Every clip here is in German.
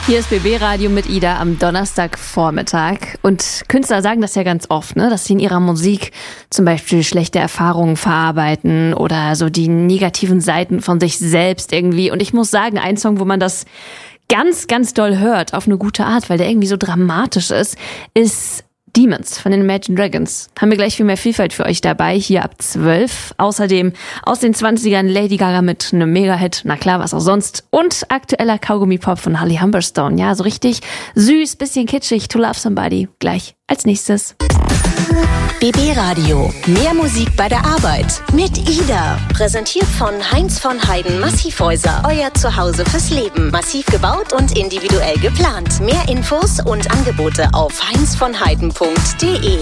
Hier ist BB Radio mit Ida am Donnerstagvormittag. Und Künstler sagen das ja ganz oft, ne, dass sie in ihrer Musik zum Beispiel schlechte Erfahrungen verarbeiten oder so die negativen Seiten von sich selbst irgendwie. Und ich muss sagen, ein Song, wo man das ganz, ganz doll hört, auf eine gute Art, weil der irgendwie so dramatisch ist Demons von den Imagine Dragons. Haben wir gleich viel mehr Vielfalt für euch dabei, hier ab 12. Außerdem aus den 20ern Lady Gaga mit einem Mega-Hit, na klar, was auch sonst. Und aktueller Kaugummi-Pop von Holly Humberstone. Ja, so richtig süß, bisschen kitschig, To Love Somebody. Gleich als nächstes. BB Radio. Mehr Musik bei der Arbeit. Mit Ida. Präsentiert von Heinz von Heiden Massivhäuser. Euer Zuhause fürs Leben. Massiv gebaut und individuell geplant. Mehr Infos und Angebote auf heinzvonheiden.de.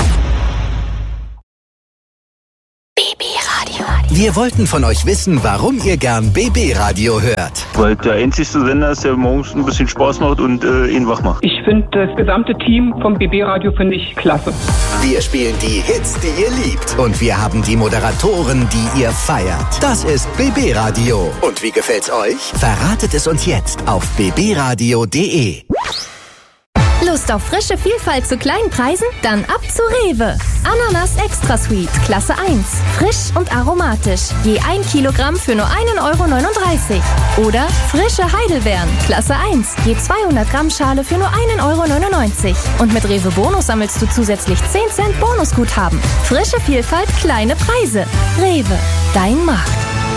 BB Radio. Wir wollten von euch wissen, warum ihr gern BB Radio hört. Weil der einzigste Sender ist, der morgens ein bisschen Spaß macht und ihn wach macht. Ich finde das gesamte Team vom BB Radio finde ich klasse. Wir spielen die Hits, die ihr liebt. Und wir haben die Moderatoren, die ihr feiert. Das ist BB Radio. Und wie gefällt's euch? Verratet es uns jetzt auf bbradio.de. Lust auf frische Vielfalt zu kleinen Preisen? Dann ab zu Rewe. Ananas Extra Sweet, Klasse 1. Frisch und aromatisch. Je 1 Kilogramm für nur 1,39 €. Oder frische Heidelbeeren, Klasse 1. Je 200 Gramm Schale für nur 1,99 €. Und mit Rewe Bonus sammelst du zusätzlich 10 Cent Bonusguthaben. Frische Vielfalt, kleine Preise. Rewe, dein Markt.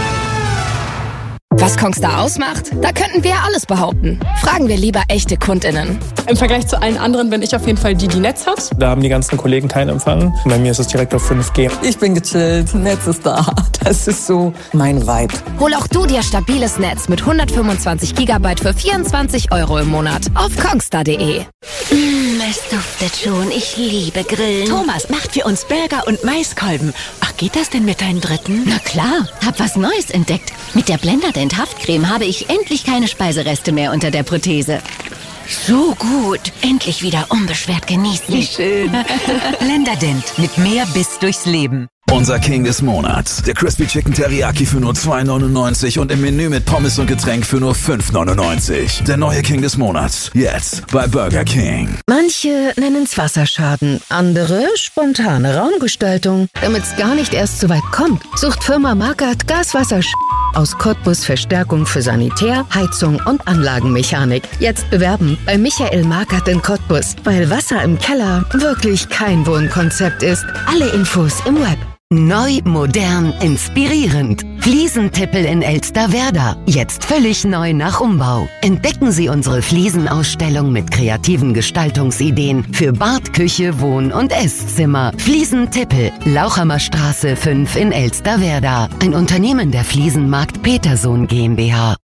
Was Kongstar ausmacht? Da könnten wir ja alles behaupten. Fragen wir lieber echte KundInnen. Im Vergleich zu allen anderen bin ich auf jeden Fall die Netz hat. Da haben die ganzen Kollegen keinen Empfang. Bei mir ist es direkt auf 5G. Ich bin gechillt, Netz ist da. Das ist so mein Vibe. Hol auch du dir stabiles Netz mit 125 GB für 24 € im Monat auf kongstar.de. Es duftet schon. Ich liebe Grillen. Thomas macht für uns Burger und Maiskolben. Ach, geht das denn mit deinen Dritten? Na klar, hab was Neues entdeckt. Mit der Blenderdent Haftcreme habe ich endlich keine Speisereste mehr unter der Prothese. So gut. Endlich wieder unbeschwert genießen. Wie schön. Blenderdent mit mehr Biss durchs Leben. Unser King des Monats. Der Crispy Chicken Teriyaki für nur 2,99 und im Menü mit Pommes und Getränk für nur 5,99. Der neue King des Monats. Jetzt bei Burger King. Manche nennen's Wasserschaden, andere spontane Raumgestaltung. Damit's gar nicht erst so weit kommt, sucht Firma Markert Gaswasser aus Cottbus Verstärkung für Sanitär, Heizung und Anlagenmechanik. Jetzt bewerben bei Michael Markert in Cottbus, weil Wasser im Keller wirklich kein Wohnkonzept ist. Alle Infos im Web. Neu, modern, inspirierend. Fliesentippel in Elsterwerda. Jetzt völlig neu nach Umbau. Entdecken Sie unsere Fliesenausstellung mit kreativen Gestaltungsideen für Bad, Küche, Wohn- und Esszimmer. Fliesentippel, Lauchhammer Straße 5 in Elsterwerda. Ein Unternehmen der Fliesenmarkt Petersohn GmbH.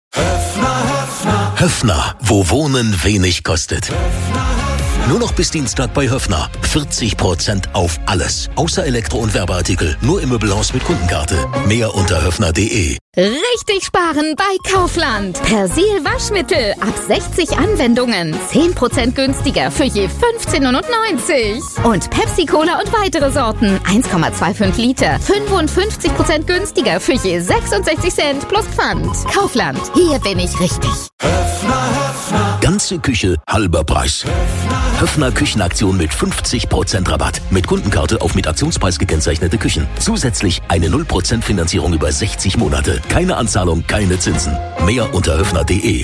Höffner, wo Wohnen wenig kostet. Nur noch bis Dienstag bei Höffner. 40% auf alles. Außer Elektro- und Werbeartikel. Nur im Möbelhaus mit Kundenkarte. Mehr unter höffner.de. Richtig sparen bei Kaufland. Persil Waschmittel ab 60 Anwendungen. 10% günstiger für je 15,99 €. Und Pepsi Cola und weitere Sorten. 1,25 Liter. 55% günstiger für je 66 Cent plus Pfand. Kaufland. Hier bin ich richtig. Ganze Küche, halber Preis. Höffner Küchenaktion mit 50% Rabatt. Mit Kundenkarte auf mit Aktionspreis gekennzeichnete Küchen. Zusätzlich eine 0% Finanzierung über 60 Monate. Keine Anzahlung, keine Zinsen. Mehr unter höffner.de.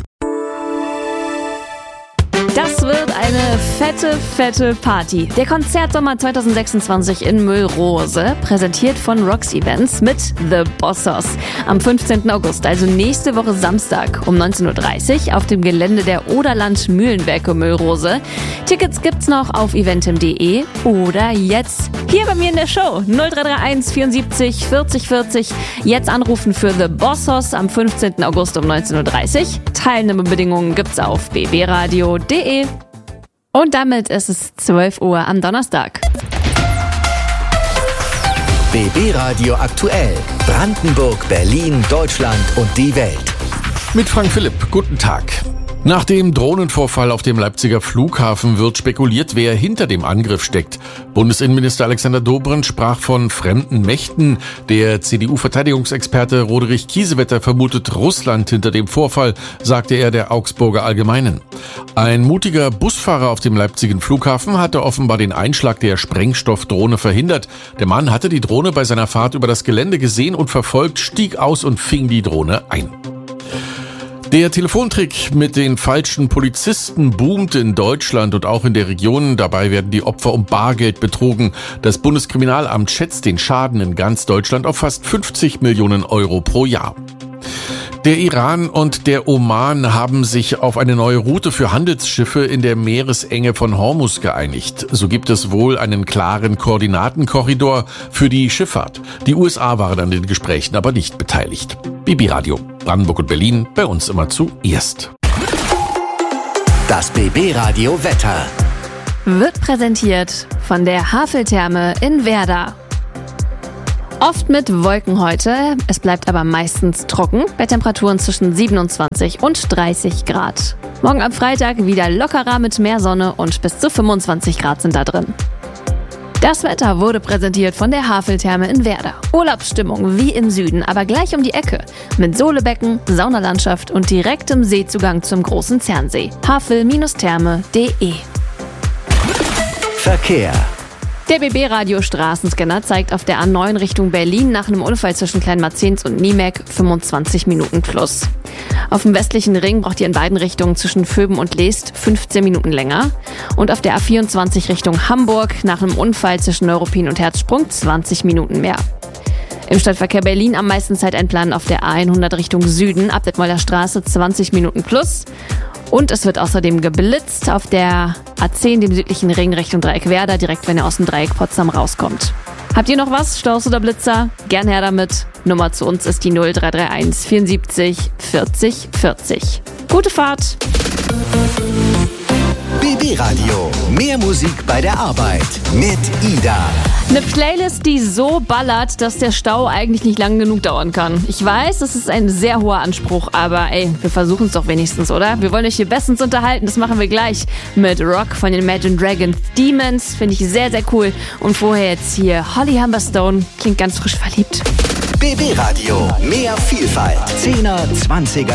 Das wird eine fette Party. Der Konzertsommer 2026 in Müllrose, präsentiert von Rox Events mit The Bossos. Am 15. August, also nächste Woche Samstag um 19:30 Uhr auf dem Gelände der Oderland Mühlenwerke Müllrose. Tickets gibt's noch auf eventim.de oder jetzt hier bei mir in der Show 0331 74 40 40. Jetzt anrufen für The Bossos am 15. August um 19:30 Uhr. Teilnahmebedingungen gibt's auf bbradio.de. Und damit ist es 12 Uhr am Donnerstag. BB Radio aktuell. Brandenburg, Berlin, Deutschland und die Welt. Mit Frank Philipp. Guten Tag. Nach dem Drohnenvorfall auf dem Leipziger Flughafen wird spekuliert, wer hinter dem Angriff steckt. Bundesinnenminister Alexander Dobrindt sprach von fremden Mächten. Der CDU-Verteidigungsexperte Roderich Kiesewetter vermutet Russland hinter dem Vorfall, sagte er der Augsburger Allgemeinen. Ein mutiger Busfahrer auf dem Leipziger Flughafen hatte offenbar den Einschlag der Sprengstoffdrohne verhindert. Der Mann hatte die Drohne bei seiner Fahrt über das Gelände gesehen und verfolgt, stieg aus und fing die Drohne ein. Der Telefontrick mit den falschen Polizisten boomt in Deutschland und auch in der Region. Dabei werden die Opfer um Bargeld betrogen. Das Bundeskriminalamt schätzt den Schaden in ganz Deutschland auf fast 50 Millionen Euro pro Jahr. Der Iran und der Oman haben sich auf eine neue Route für Handelsschiffe in der Meeresenge von Hormuz geeinigt. So gibt es wohl einen klaren Koordinatenkorridor für die Schifffahrt. Die USA waren an den Gesprächen aber nicht beteiligt. BB Radio, Brandenburg und Berlin, bei uns immer zuerst. Das BB Radio Wetter wird präsentiert von der Haveltherme in Werder. Oft mit Wolken heute, es bleibt aber meistens trocken, bei Temperaturen zwischen 27 und 30 Grad. Morgen am Freitag wieder lockerer mit mehr Sonne und bis zu 25 Grad sind da drin. Das Wetter wurde präsentiert von der Haveltherme in Werder. Urlaubsstimmung wie im Süden, aber gleich um die Ecke. Mit Sohlebecken, Saunalandschaft und direktem Seezugang zum großen Zernsee. havel-therme.de. Verkehr. Der BB-Radio Straßenscanner zeigt auf der A9 Richtung Berlin nach einem Unfall zwischen Kleinmarzens und Niemek 25 Minuten plus. Auf dem westlichen Ring braucht ihr in beiden Richtungen zwischen Vöben und Leest 15 Minuten länger. Und auf der A24 Richtung Hamburg nach einem Unfall zwischen Neuruppin und Herzsprung 20 Minuten mehr. Im Stadtverkehr Berlin am meisten Zeit einplanen auf der A100 Richtung Süden ab Detmolder Straße 20 Minuten plus. Und es wird außerdem geblitzt auf der A10, dem südlichen Ring Richtung Dreieck Werder, direkt wenn ihr aus dem Dreieck Potsdam rauskommt. Habt ihr noch was, Staus oder Blitzer? Gern her damit. Nummer zu uns ist die 0331 74 40 40. Gute Fahrt! BB Radio, mehr Musik bei der Arbeit mit Ida. Eine Playlist, die so ballert, dass der Stau eigentlich nicht lang genug dauern kann. Ich weiß, das ist ein sehr hoher Anspruch, aber wir versuchen es doch wenigstens, oder? Wir wollen euch hier bestens unterhalten, das machen wir gleich mit Rock von den Imagine Dragons. Demons, finde ich sehr, sehr cool. Und vorher jetzt hier Holly Humberstone, klingt ganz frisch verliebt. BB Radio, mehr Vielfalt. 10er, 20er.